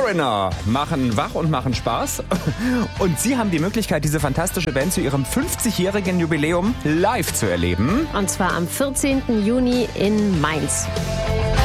Foreigner machen wach und machen Spaß. Und Sie haben die Möglichkeit, diese fantastische Band zu ihrem 50-jährigen Jubiläum live zu erleben. Und zwar am 14. Juni in Mainz.